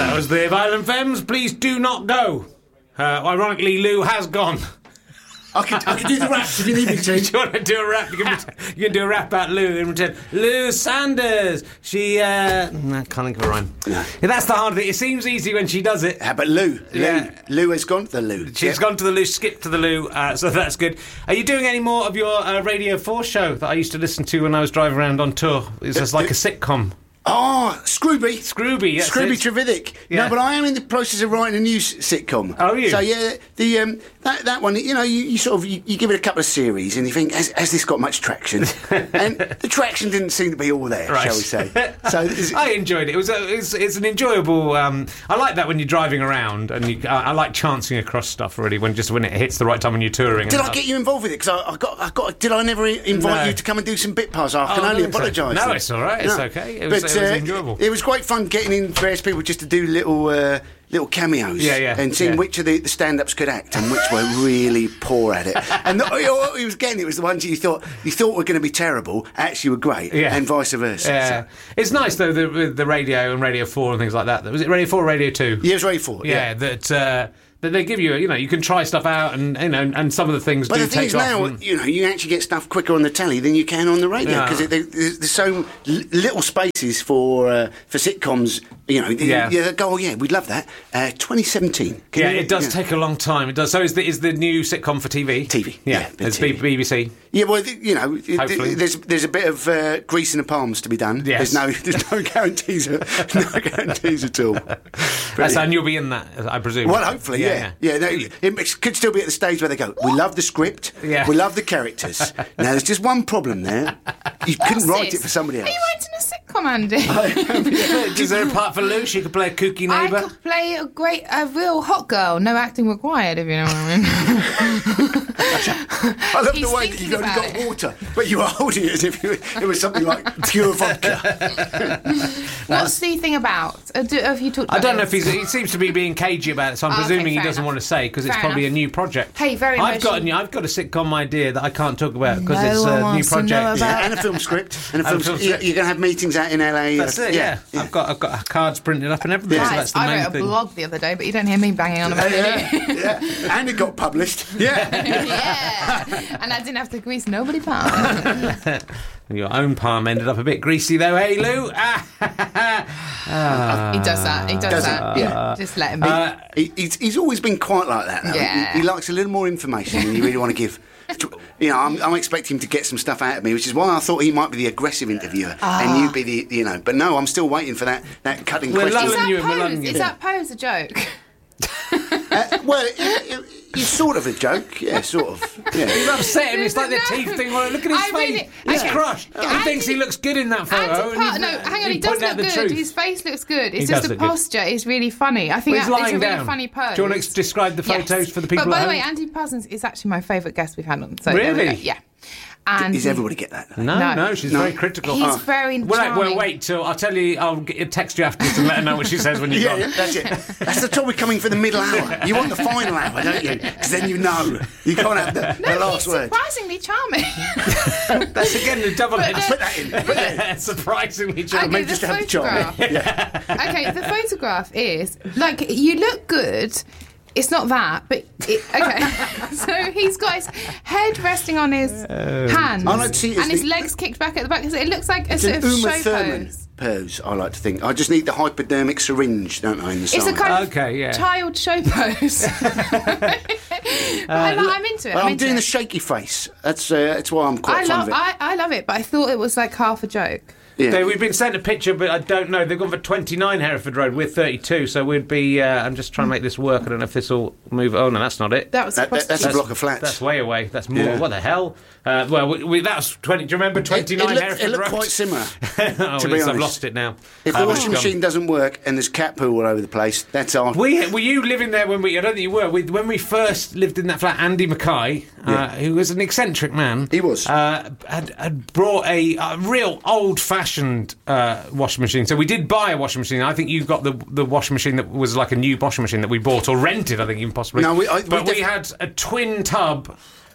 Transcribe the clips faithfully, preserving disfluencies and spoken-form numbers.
That was the Violent Femmes. Please do not go. Uh, ironically, Lou has gone. I can, I can do the rap if you need me to. Do you want to do a rap? You can, you can do a rap about Lou in return. Lou Sanders. She, uh... No, can't think of a rhyme. No. Yeah, that's the hard thing. It seems easy when she does it. How about Lou? Yeah. Lou, Lou has gone to the Lou. She's yeah. gone to the Lou, skipped to the Lou, uh, so that's good. Are you doing any more of your uh, Radio four show that I used to listen to when I was driving around on tour? It's just like a sitcom. Oh, Scrooby. Scrooby, that's Scrooby it. Trevidic. Yeah. No, but I am in the process of writing a new s- sitcom. Oh, are you? So, yeah, the um, that, that one, you know, you, you sort of, you, you give it a couple of series and you think, has, has this got much traction? And the traction didn't seem to be all there, Right. shall we say. So this, I enjoyed it. It was a, it's, it's an enjoyable... Um, I like that when you're driving around, and you, I, I like chancing across stuff, really, when just when it hits the right time when you're touring. Did and I get you involved with it? Because I, I got, I got. Did I never invite No. you to come and do some bit parts? I can Oh, only no, apologise. sorry. No, then. it's all right. It's okay. It was- but, it was uh, enjoyable. It was great fun getting in various people just to do little, uh, little cameos. Yeah, yeah, and seeing yeah. which of the, the stand-ups could act and which were really poor at it. And the, what he was getting, it was the ones you thought you thought were going to be terrible, actually were great, Yeah. and vice versa. Yeah. So, It's nice, though, the, with the radio and Radio four and things like that. Was it Radio four or Radio two? yeah, it was ready for it. Yeah, Yeah. that... Uh, that they give you, you know, you can try stuff out, and you know, and some of the things But do the thing take is off. now, and- you know, you actually get stuff quicker on the telly than you can on the radio Yeah. because there's, there's so li- little spaces for uh, for sitcoms. You know, Yeah. yeah. They go, oh yeah, we'd love that. Uh, twenty seventeen. Can Yeah, you- it does yeah. take a long time. It does. So is the is the new sitcom for T V? T V, Yeah, yeah, it's T V. B- BBC. Yeah, well, th- you know, th- Hopefully. there's there's a bit of uh, grease in the palms to be done. Yes. There's no there's no guarantees, no guarantees at all. That's, and you'll be in that, I presume. Well, hopefully, yeah, yeah. no, it could still be at the stage where they go, we love the script, Yeah. we love the characters. Now, there's just one problem there. You couldn't write it for somebody else. Are you writing a sitcom, Andy? Is there a part for Lou? She could play a kooky I neighbour. could play a great, a real hot girl, no acting required, if you know what I mean. I love He's the way that thinking you've only about got it. water, but you are holding it as if you- it was something like pure vodka. What's the thing about? Uh, do, have you talked about I don't know this? if he's. He seems to be being cagey about it, so I'm Okay, presuming he fair doesn't enough. want to say because it's Fair probably enough. a new project. Hey, very I've got a emotional. new, I've got a sitcom idea that I can't talk about because No it's one a new wants to know project. about- Yeah, and a film script. And a And film a film script. You're, script. you're going to have meetings out in L A. That's it. Yeah, I've got I've got cards printed up and everything. Yeah. So Right, that's the I main wrote a thing. blog the other day, but you don't hear me banging on about Yeah, it. yeah. And it got published. Yeah. Yeah, and I didn't have to grease nobody palm. Your own palm ended up a bit greasy though, hey Lou? He does that. He does, Does he? that. Yeah. Just let him be. Uh, He, he's, he's always been quite like that. Though. Yeah. He, he likes a little more information than you really want to give. You know, I'm, I'm expecting him to get some stuff out of me, which is why I thought he might be the aggressive interviewer and you'd be the, you know. But no, I'm still waiting for that, that cutting We're question. is loving that you and we're pose? loving you. Is that pose a joke? Uh, well, it, it, it's sort of a joke, yeah, sort of. Yeah. You upset him. It's like the No. teeth thing. Well, look at his I face. really- He's okay. crushed. He Andy- thinks he looks good in that photo. Andy and Pa- he's- no, hang on, he he's does pointing out look the good. truth. His face looks good. It's He just does the look good. posture is really funny. I think Well, he's that- it's lying a really down. funny pose. Do you want to ex- describe the Yes. photos for the people But by at the way, home? Andy Parsons is actually my favourite guest we've had on. So there we Really? go. Yeah. And Does everybody get that? No, no, No. she's No. very critical. He's Oh. very Well, charming. well, wait till I'll tell you. I'll get, text you afterwards and let her know what she says when you're Yeah, gone. yeah, that's it. That's the trouble with coming for the middle hour. You want the final hour, don't you? Because then you know. You can't have the, No, the last he's word. surprisingly charming. That's again the double But edged. the- Put that in. Put that in. Surprisingly charming. Okay, Maybe just the to have the charm. photograph. Okay, the photograph is like you look good. It's not that, but it, okay. So he's got his head resting on his hands, I like to see it as and his the- legs kicked back at the back. So it looks like a It's sort an of Uma show Thurman pose. pose, I like to think. I just need the hypodermic syringe, don't I, in the It's a side. kind of Okay, yeah. child show pose. I li- I'm into it. Well, I'm, I'm into doing it. the shaky face. That's uh, that's why I'm quite I fond love, of it. I, I love it, but I thought it was like half a joke. Yeah. So we've been sent a picture, but I don't know. They've gone for twenty-nine Hereford Road. We're thirty-two, so we'd be. Uh, I'm just trying to make this work. I don't know if this will move. Oh no, that's not it. That was That- that- that's a prostitute. block of flats. That's way away. That's more. Yeah. What the hell? Uh, well, we, we, that's twenty. Do you remember It- twenty-nine it, looked, Hereford it looked Road? quite similar. oh, to be yes, I've honest. lost it now. If Uh, the it's washing gone. machine doesn't work and there's cat poo all over the place, that's our. We, were you living there when we? I don't think you were. We, when we first lived in that flat, Andy Mackay, uh, Yeah. who was an eccentric man, He was. uh, had, had brought a, a real old-fashioned uh, washing machine. So we did buy a washing machine. I think you got the the washing machine that was like a new washing machine that we bought or rented. I think even possibly. No, we- I- we but we, def- had a twin tub.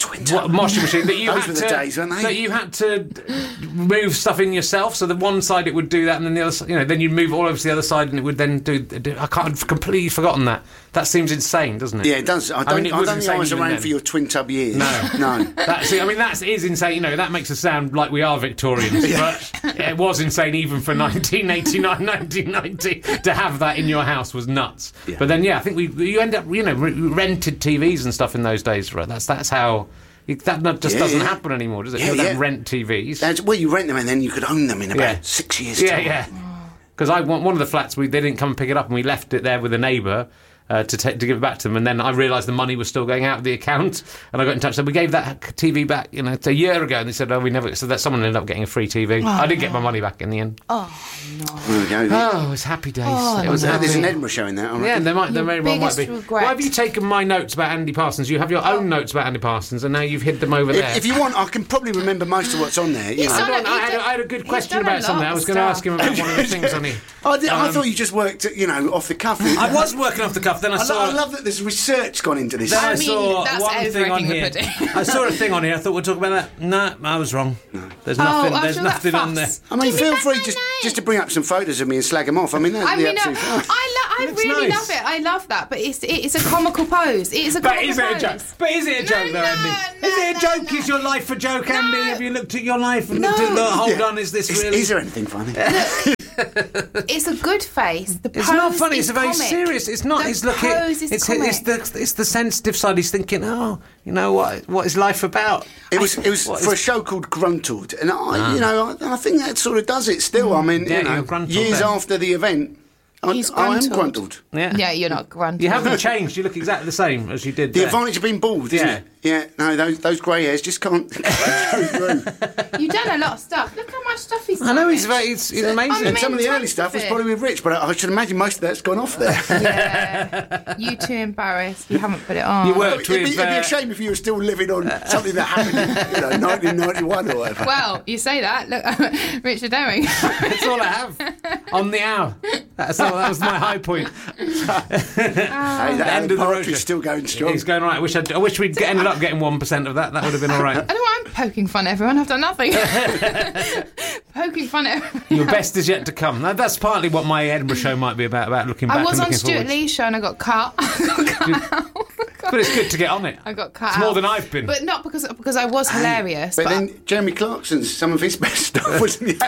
Twinter. What, washing machine that you Those had were the to days, weren't they? that you had to move stuff in yourself. So the one side it would do that, and then the other, you know, then you'd move all over to the other side, and it would then do. do I can't. I've completely forgotten that. That seems insane, doesn't it? Yeah, it does. I don't, I mean, it I was don't think I insane was even around then. for your twin tub years. No. No. That, see, I mean, that is insane. You know, that makes us sound like we are Victorians, but it was insane even for nineteen eighty-nine, nineteen ninety to have that in your house was nuts. Yeah. But then, yeah, I think we you end up, you know, re- rented T Vs and stuff in those days. Right? That's that's how. That not, just Yeah, doesn't yeah. happen anymore, does it? Yeah, You don't yeah. rent T Vs. That's, well, you rent them and then you could own them in about Yeah. six years' Yeah, time. yeah. Because I want one of the flats. We they didn't come and pick it up, and we left it there with a neighbour uh, to ta- to give it back to them. And then I realised the money was still going out of the account, and I got in touch. So we gave that T V back, you know, a year ago, and they said, "Oh, we never." So that someone ended up getting a free T V. I did get my money back in the end. There we go. Oh, it was happy days. Oh, it was Uh, happy. there's an Edinburgh show in that. Yeah, there might, there Your very well might biggest be. regret. Why have you taken my notes about Andy Parsons? You have your own notes about Andy Parsons, and now you've hid them over there. If, if you want, I can probably remember most of what's on there. You He's know. done Go on, He I, had did- a, I had a good he's question done a about something. lot I was of going to stuff. ask him about one of the things on here. I, did, I Um, thought you just worked, you know, off the cuff. I was working off the cuff, then I I, lo- saw. I love that there's research gone into this. Then I, I mean, saw that's one thing on overegging the here. pudding. I saw a thing on here. I thought we'll talk about that. No, I was wrong. There's Oh, nothing. after there's all that nothing on there. fuss. I mean, Give me feel back free my just, name. just to bring up some photos of me and slag them off. I mean, that'd I be mean, I, absolutely fine. I, lo- I It's really nice. love it. I love that, but it's it's a comical pose. It is a But comical is it a pose. joke? But is it a No, joke, though, no, Andy? no, Is it a no, joke? no. Is your life a joke, Andy? No. Have you looked at your life and No. looked at, look, hold Yeah. on, is this Is, really? is there anything funny? It's a good face. The It's pose not funny. is It's a very comic. serious. It's not. The He's looking. pose is It's comic. it's the it's the sensitive side. He's thinking, oh, you know what? What is life about? It was it was What for is- a show called Gruntled, and I, you know, I, I think that sort of does it still. I mean, Yeah, you know, you're gruntled years then. after the event, I, He's I am gruntled. gruntled. Yeah. Yeah, you're not grunting. You haven't changed. You look exactly the same as you did. The there. advantage of being bald, isn't Yeah. it? Yeah, no, those those grey hairs just can't go through. You've done a lot of stuff. Look how much stuff he's done. I know he's very. He's, he's amazing. I And some of the mean, early stuff was it. probably with Rich, but I, I should imagine most of that's gone off there. Yeah. You too embarrassed. You haven't put it on. You it'd, worked be, it'd with. be uh, a shame if you were still living on something that happened in, you know, nineteen ninety-one or whatever. Well, you say that. Look, Richard Herring. That's all I have on the hour. That's all, that was my high point. Hey, that end of the road. is still going strong. He's going all right. I wish I'd, I wish we'd get- ended up getting one percent of that. That would have been all right. I don't know why I'm poking fun at everyone. I've done nothing. Poking fun at everyone. Your best is yet to come. That, that's partly what my Edinburgh show might be about. About looking back. I was and on looking Stuart forwards. Lee's show and I got cut. But it's good to get on it. I got cut It's more out. than I've been. But not because because I was hilarious. But But, then Jeremy Clarkson's, some of his best stuff was in the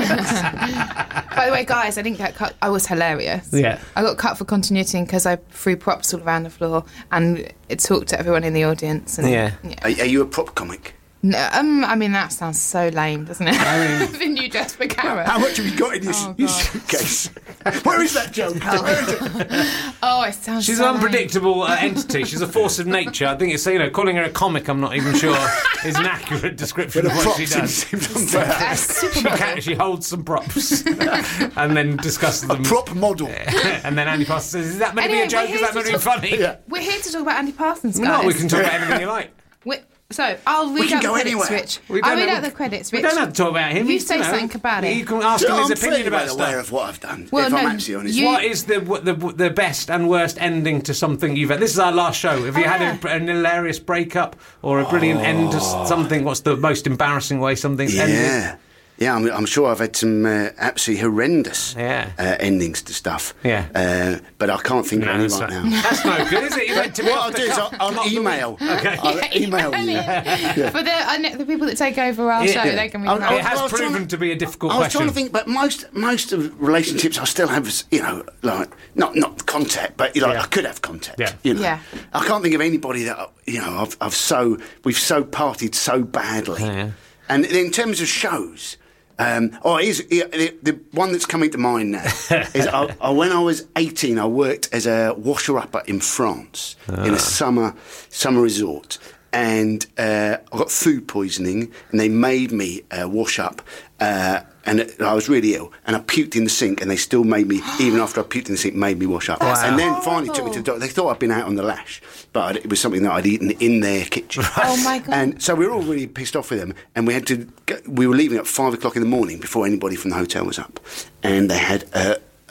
act. by the way, guys, I didn't get cut. I was hilarious. Yeah. I got cut for continuity because I threw props all around the floor and it talked to everyone in the audience. And, Yeah. Are, are you a prop comic? No, um, I mean, that sounds so lame, doesn't it? I the new Jasper Carrot. How much have you got in your, Oh, your God. suitcase? Where is that joke? Where is it? Oh, it sounds She's so an unpredictable uh, entity. She's a force of nature. I think it's, you know, calling her a comic, I'm not even sure, is an accurate description The of what she props does. seems lame. unfair. That's She, super can, she holds some props and then discusses them. Prop model. And then Andy Parsons says, is that meant Anyway, to be a joke? we're Is here that meant to to be talk- funny? Yeah. We're here to talk about Andy Parsons, guys. No, we can talk about anything you like. We- so, I'll read can out the go credits, anywhere. Rich. We I'll don't read know- out the credits, We Rich. don't have to talk about him. You He's, say know, something about it. You can ask him I'm his opinion fairly about well stuff. aware of what I've done, Well, if I'm no, actually honest. you- What is the, the the best and worst ending to something you've had? This is our last show. Have you Oh, had yeah. a, an hilarious breakup or a brilliant end to s- something? What's the most embarrassing way something's ended? Yeah. Yeah, I'm, I'm sure I've had some uh, absolutely horrendous Yeah. uh, endings to stuff. Yeah. Uh, but I can't think No, of any that's right not- now. That's no good, is it? You meant to be What off I'll the do is cuff, I'll, not I'll the email. Okay. I'll email you. For the, I know, the people that take over our Yeah. show, Yeah. they can read I'll- that. I'll- It has I was trying proven to- to be a difficult I was question. trying to think, but most most of relationships I still have, you know, like not not contact, but you know, Yeah. I could have contact. Yeah. You know, Yeah. I can't think of anybody that you know I've I've so we've so partied so badly. Yeah. And in terms of shows. Um, oh, here's, yeah, the, the one that's coming to mind now is I, I, when I was eighteen, I worked as a washer-upper in France in a summer summer resort, and uh, I got food poisoning, and they made me uh, wash up, uh, and it, I was really ill, and I puked in the sink, and they still made me, even after I puked in the sink, made me wash up, That's and then finally took me horrible. to the doctor. They thought I'd been out on the lash, but it was something that I'd eaten in their kitchen. Oh, my God. And so we were all really pissed off with them, and we had to. Go, we were leaving at five o'clock in the morning before anybody from the hotel was up, and they had a,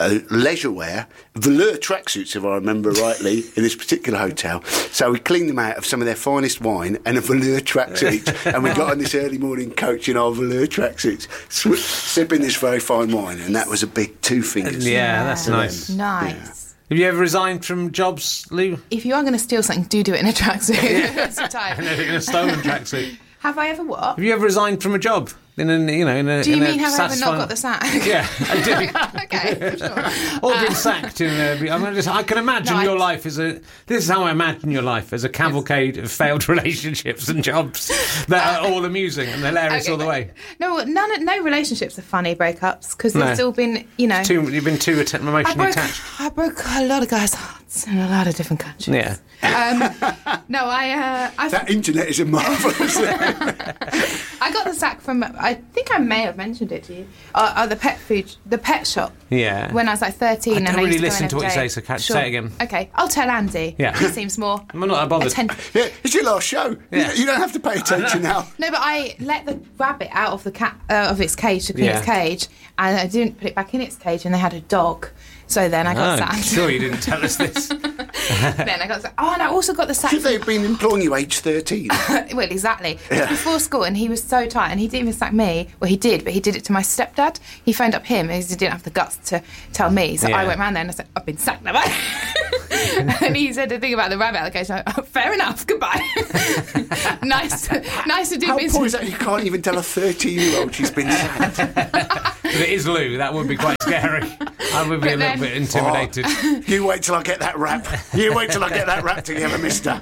uh, leisure wear, velour tracksuits, if I remember rightly, in this particular hotel. So we cleaned them out of some of their finest wine and a velour tracksuit each, and we got on this early morning coach in our velour tracksuits, sw- sipping this very fine wine, and that was a big two fingers. Yeah, that's to them. nice. Nice. Have you ever resigned from jobs, Lou? If you are going to steal something, do do it in a tracksuit. That's the type. In a, in a stolen tracksuit. Have I ever what? Have you ever resigned from a job? In a, you know, in a, Do you in mean a have I ever satisfying... not got the sack? Yeah, I do. Okay, sure. Or been sacked in a, I, mean, just, I can imagine No, I- your life as a... This is how I imagine your life, as a cavalcade of failed relationships and jobs that are all amusing and hilarious Okay, all the but- way. No, none, no relationships are funny breakups because No. they've still been, you know. Too, you've been too att- I emotionally broke, attached. I broke a lot of guys' hearts in a lot of different countries. Yeah. Um, no, I, uh, I, That internet is a marvellous I got the sack from. I think I may have mentioned it to you. Uh, uh, the pet food, the pet shop. Yeah. When I was like thirteen, I and don't I used really to go listen in to what you every say, day. so can't- Sure. say it again. Okay, I'll tell Andy. Yeah. He seems more. I'm not that bothered. atten- Yeah, it's your last show. Yeah. You, you don't have to pay attention now. No, but I let the rabbit out of the cat uh, of its cage to clean Yeah. its cage, and I didn't put it back in its cage, and they had a dog. So then I got Oh, sacked. sure you didn't tell us this. Then I got sacked. Oh, and I also got the sack. Should from- they have been employing you age thirteen? well, exactly. It was before school, and he was so tight, and he didn't even sack me. Well, he did, but he did it to my stepdad. He phoned up him, and he didn't have the guts to tell me. So Yeah. I went round there and I said, "I've been sacked, have I?" And he said the thing about the rabbit allocation. I went, oh, fair enough. Goodbye. nice, nice to do How business. poor is that you can't even tell a thirteen-year-old she's been sacked? If it is Lou, that would be quite scary. I would be But a little then- bit intimidated. You wait till I get that rap. You wait till I get that rap together, mister.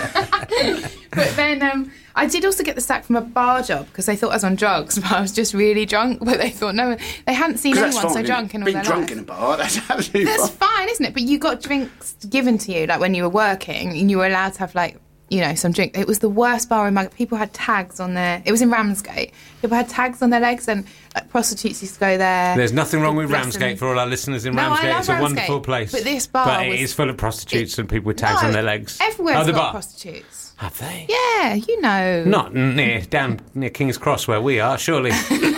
But then um, I did also get the sack from a bar job because they thought I was on drugs, but I was just really drunk. But they thought no, they hadn't seen 'Cause anyone that's so fine, drunk isn't in it? all Being their drunk life. in a bar, that's absolutely That's fine. fine, isn't it? But you got drinks given to you, like when you were working, and you were allowed to have like, you know, some drink. It was the worst bar in my. People had tags on their. It was in Ramsgate. People had tags on their legs, and like prostitutes used to go there. There's nothing wrong with Bless Ramsgate them. for all our listeners in No, I Ramsgate. love It's a Ramsgate, wonderful place. but this bar But it was- is full of prostitutes it- and people with tags No, on their legs. Everywhere's oh, the got bar. prostitutes. Have they? Yeah, you know. Not near, down near King's Cross where we are, surely.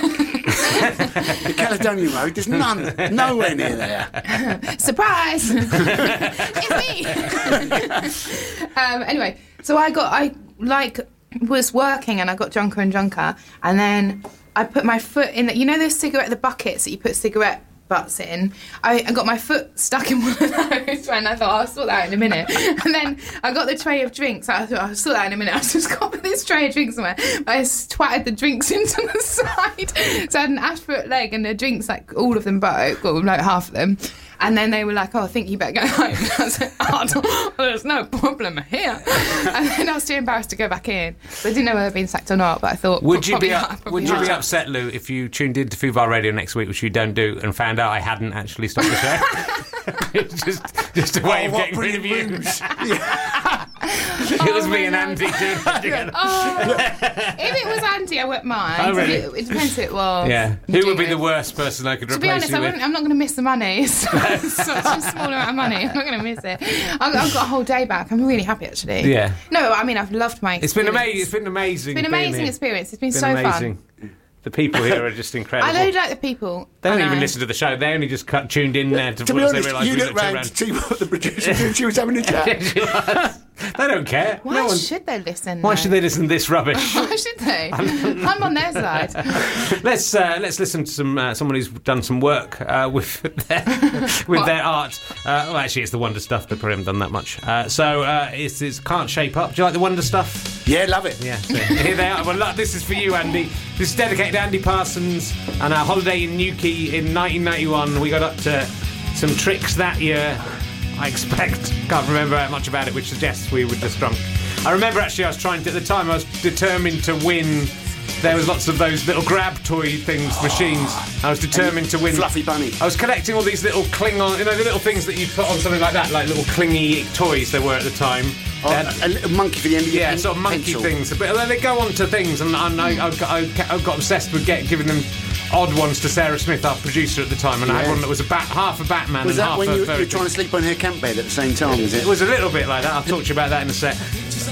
The Caledonia Road, there's none. Nowhere near there. Surprise! It's me. um, anyway, so I got I like was working and I got drunker and drunker, and then I put my foot in the, you know those cigarette the buckets that you put cigarette butts in. I, I got my foot stuck in one of those, and I thought oh, I'll sort that out in a minute. And then I got the tray of drinks. I thought I'll sort that out in a minute. I just got this tray of drinks somewhere. I twatted the drinks into the side. So I had an ashfoot leg, and the drinks like all of them broke, or like half of them. And then they were like, oh, I think you better go home. And I was like, oh, well, there's no problem here. And then I was too embarrassed to go back in. So I didn't know whether I'd been sacked or not, but I thought, Would you probably be not, up, probably Would you be not. upset, Lou, if you tuned into Fubar Radio next week, which you don't do, and found out I hadn't actually stopped the show? It's just just a way Oh, of what getting rid of you. brilliant ruse. It was Oh me my and God. Andy doing it together. Oh, if it was Andy, I wouldn't mind. Oh, really? It, it depends who it was. Yeah. Who would be the Doing it. worst person I could To be replace honest, you I with? wouldn't, I'm not going to miss the money. It's such a small amount of money. I'm not going to miss it. I've, I've got a whole day back. I'm really happy, actually. Yeah. No, I mean, I've loved my It's been experience. amazing. It's been amazing. It's been an being amazing here. experience. It's been, It's so been amazing. fun. The people here are just incredible. I don't like the people. They don't I even know. listen to the show. They only just cut, tuned in there to, To be once they honest, realised you we looked looked round around. to see what the producer did. She was having a chat. She was. They don't care. Why no one, should they listen? why though? should they listen to this rubbish? Why should they? I'm on their side. let's uh, let's listen to some uh, someone who's done some work uh, with their, with their art. Uh, well, actually, it's the Wonder Stuff. They probably haven't done that much. Uh, so uh, it's, it's Can't Shape Up. Do you like the Wonder Stuff? Yeah, love it. Yeah. So here they are. Well, look, this is for you, Andy. This is dedicated to Andy Parsons and our holiday in Newquay in nineteen ninety-one. We got up to some tricks that year. I expect. Can't remember that much about it, which suggests we were just drunk. I remember actually I was trying to, at the time I was determined to win. There was lots of those little grab toy things, machines. I was determined to win. Fluffy bunny. I was collecting all these little Klingon, you know, the little things that you put on something like that, like little clingy toys there were at the time. Oh, They had- a little monkey for the end of your yeah, pen- sort of monkey pencil. things. But then they go on to things, and, and I, I, got, I got obsessed with get, giving them odd ones to Sarah Smith, our producer at the time, and I had Yeah. one that was a bat, half a Batman Was and that half when a you, you fairy were trying to sleep on her camp bed at the same time, was It it? was a little bit like that. I'll talk to you about that in a sec.